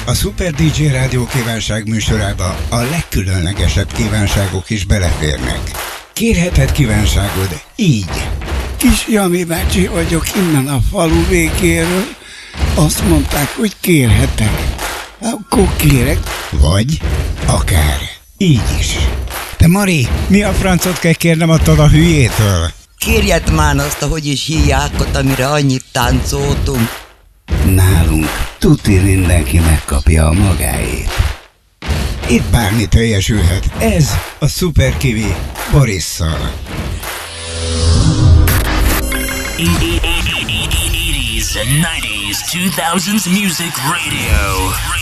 A Super DJ Rádió kívánság műsorába a legkülönlegesebb kívánságok is beleférnek. Kérheted kívánságod így. Kis Jani bácsi vagyok innen a falu végéről. Azt mondták, hogy kérhetek. Akkor kérek. Vagy akár így is. De Mari, mi a francot kell kérnem attól a hülyétől? Kérjed már azt, ahogy is hívják ott, amire annyit táncoltunk. Nálunk tuti mindenki megkapja a magáét. Itt bármi teljesülhet. Ez a Super Kiwi Borisszal. '80s and '90s, 2000s music radio.